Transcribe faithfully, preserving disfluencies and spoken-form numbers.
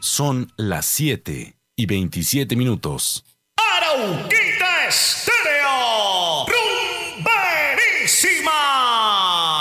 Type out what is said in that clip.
Son las siete y veintisiete minutos. Arauquita Estéreo.